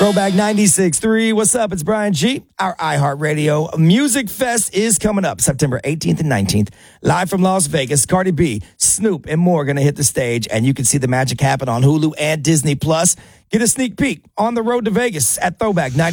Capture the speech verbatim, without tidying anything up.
Throwback ninety-six point three. What's up? It's Brian G. Our iHeartRadio Music Fest is coming up September eighteenth and nineteenth. Live from Las Vegas, Cardi B, Snoop, and more are going to hit the stage, and you can see the magic happen on Hulu and Disney Plus. Get a sneak peek on the road to Vegas at Throwback ninety-six.